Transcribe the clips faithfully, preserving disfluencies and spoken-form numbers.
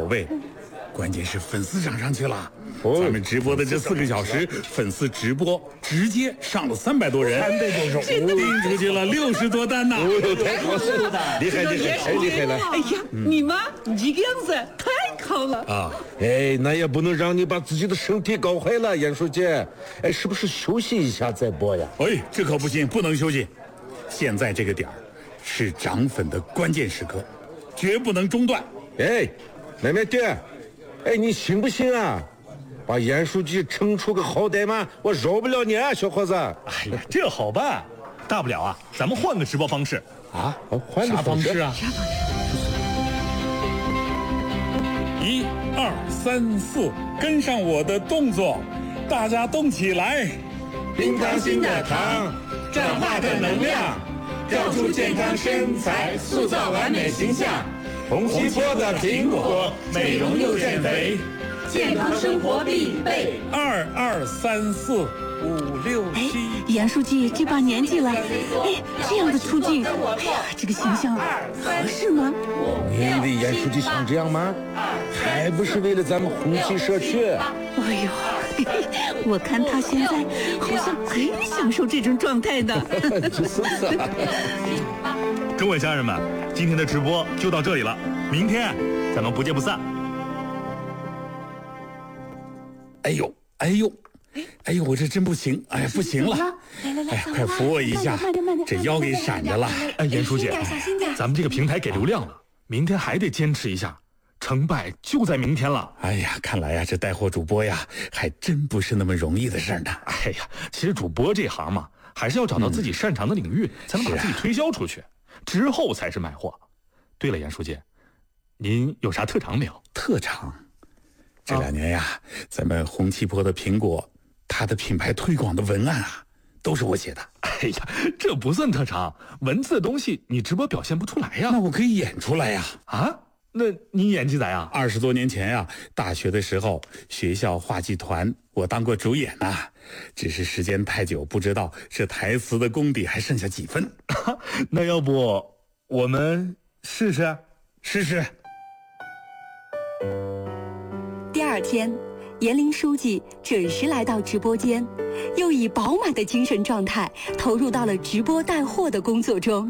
位，关键是粉丝涨上去了。哦、咱们直播的这四个小时，粉丝直播直接上了三百多人，订出去了六十多单呢。 哦，太好了，厉害厉害，太厉害了！ 哎呀，嗯、你妈，你这个样子太好了啊！哎，那也不能让你把自己的身体搞坏了，严书记。哎，是不是休息一下再播呀？ 哎，这可不行，不能休息。现在这个点儿是涨粉的关键时刻，绝不能中断。 哎，妹妹爹，哎，你信不信啊？把严书记惩处个好歹嘛，我饶不了你啊，小伙子。 哎呀，这好办，大不了啊，咱们换个直播方式啊，换个方式啊。 啥方式？ 一二三四，跟上我的动作，大家动起来。 冰糖心的糖，转化的能量，调出健康身材，塑造完美形象。红旗坡的苹果，美容又减肥。健康生活必备。 二二三四五六七。 哎，严书记这把年纪了，哎，这样的出镜，哎呀，这个形象合适吗？ 你的严书记想这样吗？还不是为了咱们红旗社区？ 哎呦，嘿嘿，我看他现在好像很享受这种状态的。 就是啊。 各位家人们，今天的直播就到这里了，明天咱们不见不散。 哎呦，哎呦，哎呦，我这真不行，哎呀，不行了！ 来来来， 哎呀，快扶我一下，这腰给闪着了。 哎，严书记，咱们这个平台给流量了，明天还得坚持一下，成败就在明天了。 哎呀，看来呀，这带货主播呀，还真不是那么容易的事呢。 哎呀，其实主播这行嘛，还是要找到自己擅长的领域，嗯、才能把自己推销出去，啊、之后才是卖货。对了，严书记，您有啥特长没有？ 特长？这两年呀，啊、咱们红旗坡的苹果，它的品牌推广的文案啊，都是我写的。 哎呀，这不算特长，文字的东西你直播表现不出来呀。 那我可以演出来呀！ 啊，那你演技咋样？ 二十多年前呀，大学的时候，学校话剧团我当过主演呐、啊，只是时间太久，不知道这台词的功底还剩下几分。 那要不我们试试？ 试试。 第二天，严林书记准时来到直播间，又以饱满的精神状态投入到了直播带货的工作中。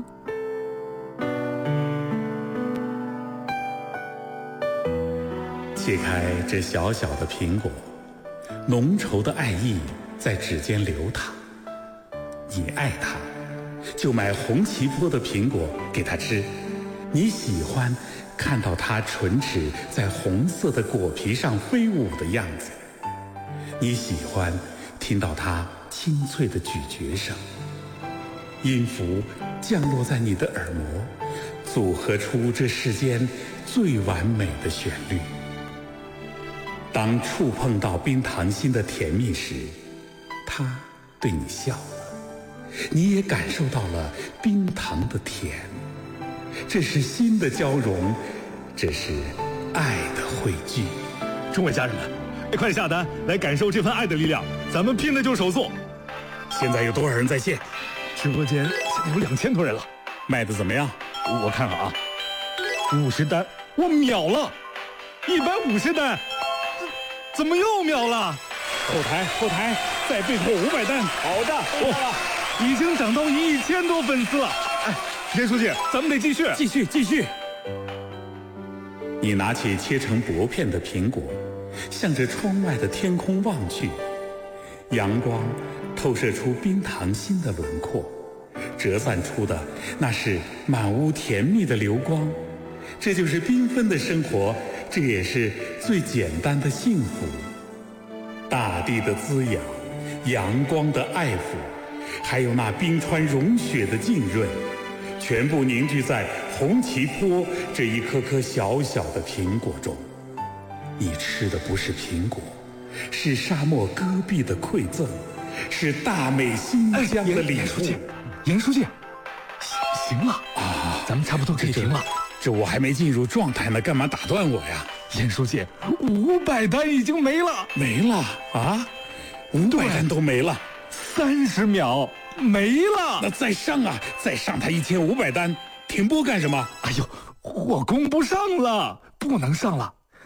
切开这小小的苹果，浓稠的爱意在指尖流淌。你爱它，就买红旗坡的苹果给它吃。你喜欢看到它唇齿在红色的果皮上飞舞的样子，你喜欢听到它清脆的咀嚼声，音符降落在你的耳膜，组合出这世间最完美的旋律。当触碰到冰糖心的甜蜜时，它对你笑了，你也感受到了冰糖的甜。这是心的交融，这是爱的汇聚。 众位家人们，快下单来感受这份爱的力量，咱们拼的就是手速。 现在有多少人在线？ 直播间现在有两千多人了。 卖的怎么样？ 我看看啊，五十单我秒了，一百五十单，怎么又秒了？ 后台后台再备货五百单。 好的，收到了， 已经涨到一千多粉丝了。哎，严书记，咱们得继续， 继续，继续。你拿起切成薄片的苹果，向着窗外的天空望去，阳光透射出冰糖心的轮廓，折散出的那是满屋甜蜜的流光。这就是缤纷的生活，这也是最简单的幸福。大地的滋养，阳光的爱抚，还有那冰川融雪的浸润，全部凝聚在红旗坡这一颗颗小小的苹果中。你吃的不是苹果，是沙漠戈壁的馈赠，是大美新疆的礼物。 严书记，严书记，行了啊，咱们差不多可以停了。 这我还没进入状态呢，干嘛打断我呀？ 严书记，五百单已经没了， 没了啊，五百单都没了， 三十秒没了。 那再上啊，再上他一千五百单，停播干什么？ 哎呦，我供不上了，不能上了。